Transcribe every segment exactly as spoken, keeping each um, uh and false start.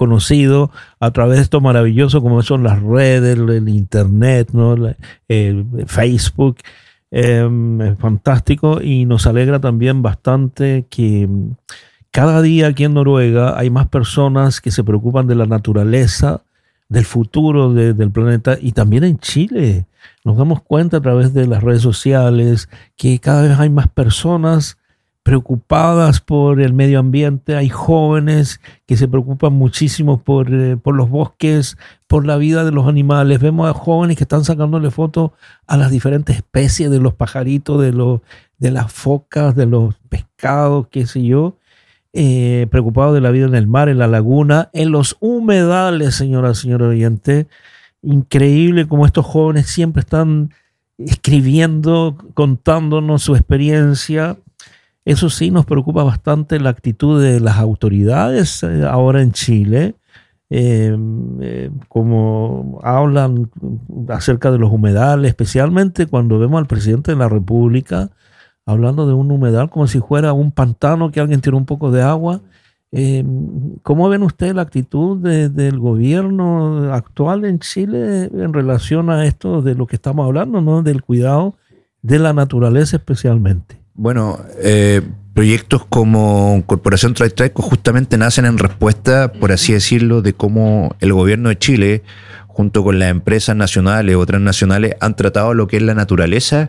conocido a través de esto maravilloso como son las redes, el internet, ¿no? el Facebook. Eh, es fantástico y nos alegra también bastante que cada día aquí en Noruega hay más personas que se preocupan de la naturaleza, del futuro de, del planeta, y también en Chile. Nos damos cuenta a través de las redes sociales que cada vez hay más personas preocupadas por el medio ambiente. Hay jóvenes que se preocupan muchísimo por, eh, por los bosques, por la vida de los animales. Vemos a jóvenes que están sacándole fotos a las diferentes especies de los pajaritos, de, los, de las focas, de los pescados, qué sé yo. Eh, preocupados de la vida en el mar, en la laguna, en los humedales, señora, señora oyente. Increíble cómo estos jóvenes siempre están escribiendo, contándonos su experiencia. Eso sí, nos preocupa bastante la actitud de las autoridades eh, ahora en Chile, eh, eh, como hablan acerca de los humedales, especialmente cuando vemos al presidente de la República hablando de un humedal como si fuera un pantano que alguien tiró un poco de agua. Eh, ¿Cómo ven ustedes la actitud de, del gobierno actual en Chile en relación a esto de lo que estamos hablando, ¿no? Del cuidado de la naturaleza especialmente? Bueno, eh, proyectos como Corporación Traitraico justamente nacen en respuesta, por así decirlo, de cómo el gobierno de Chile, junto con las empresas nacionales o transnacionales, han tratado lo que es la naturaleza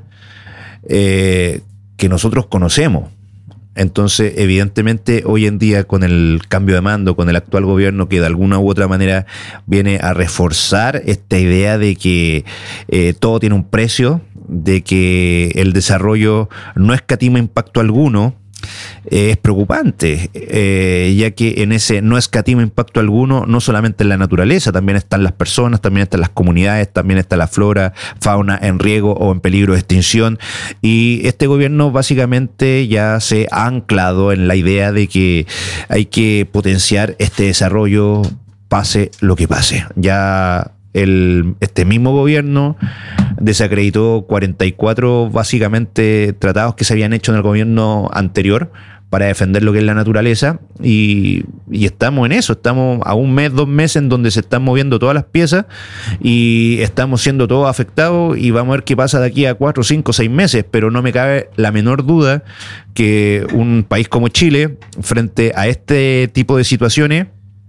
eh, que nosotros conocemos. Entonces, evidentemente, hoy en día, con el cambio de mando, con el actual gobierno que de alguna u otra manera viene a reforzar esta idea de que eh, todo tiene un precio, de que el desarrollo no escatima impacto alguno, eh, es preocupante, eh, ya que en ese no escatima impacto alguno, no solamente en la naturaleza, también están las personas, también están las comunidades, también está la flora, fauna en riesgo o en peligro de extinción, y este gobierno básicamente ya se ha anclado en la idea de que hay que potenciar este desarrollo pase lo que pase. Ya El, este mismo gobierno desacreditó cuarenta y cuatro básicamente tratados que se habían hecho en el gobierno anterior para defender lo que es la naturaleza, y, y estamos en eso, estamos a un mes, dos meses en donde se están moviendo todas las piezas y estamos siendo todos afectados, y vamos a ver qué pasa de aquí a cuatro, cinco, seis meses, pero no me cabe la menor duda que un país como Chile, frente a este tipo de situaciones,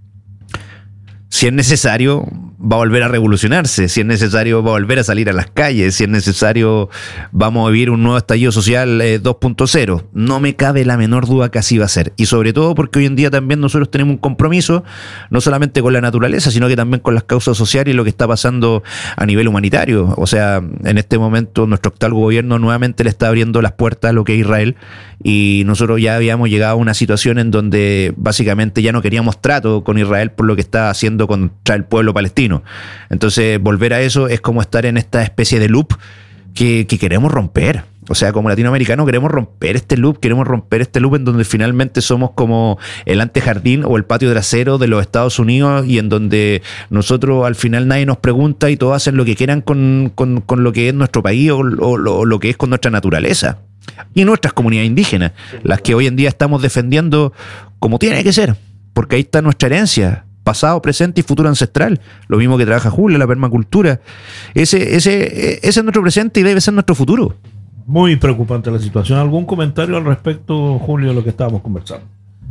si es necesario, va a volver a revolucionarse. Si es necesario, va a volver a salir a las calles. Si es necesario, vamos a vivir un nuevo estallido social eh, dos punto cero. No me cabe la menor duda que así va a ser. Y sobre todo porque hoy en día también nosotros tenemos un compromiso, no solamente con la naturaleza, sino que también con las causas sociales y lo que está pasando a nivel humanitario. O sea, en este momento nuestro actual gobierno nuevamente le está abriendo las puertas a lo que es Israel, y nosotros ya habíamos llegado a una situación en donde básicamente ya no queríamos trato con Israel por lo que está haciendo contra el pueblo palestino. Entonces, volver a eso es como estar en esta especie de loop que, que queremos romper. O sea, como latinoamericanos queremos romper este loop, queremos romper este loop en donde finalmente somos como el antejardín o el patio trasero de los Estados Unidos, y en donde nosotros al final nadie nos pregunta y todos hacen lo que quieran con, con, con lo que es nuestro país o, o, o lo que es con nuestra naturaleza. Y nuestras comunidades indígenas, las que hoy en día estamos defendiendo como tiene que ser, porque ahí está nuestra herencia, pasado, presente y futuro ancestral. Lo mismo que trabaja Julia, la permacultura. Ese, ese, ese es nuestro presente y debe ser nuestro futuro. Muy preocupante la situación. ¿Algún comentario al respecto, Julio, de lo que estábamos conversando?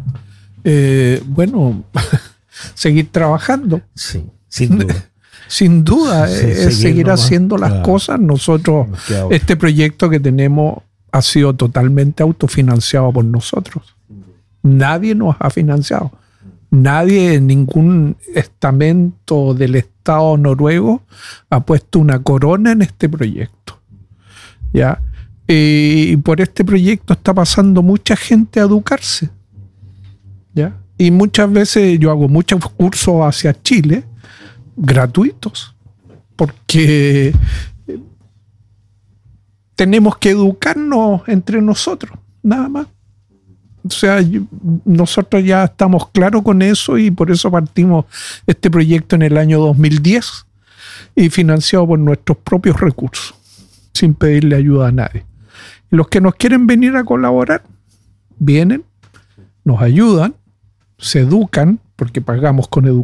Eh, bueno, seguir trabajando. Sí, sin duda. Sin duda, Sí, es seguir seguir nomás. haciendo las Claro. cosas. Nosotros, Nos queda otra. este proyecto que tenemos ha sido totalmente autofinanciado por nosotros. Nadie nos ha financiado. Nadie, ningún estamento del Estado noruego ha puesto una corona en este proyecto. ¿Ya? Y por este proyecto está pasando mucha gente a educarse. ¿Ya? Y muchas veces yo hago muchos cursos hacia Chile gratuitos, porque tenemos que educarnos entre nosotros, nada más. O sea, yo, nosotros ya estamos claros con eso, y por eso partimos este proyecto en el año dos mil diez y financiado por nuestros propios recursos, sin pedirle ayuda a nadie. Los que nos quieren venir a colaborar, vienen, nos ayudan, se educan, porque pagamos con educación.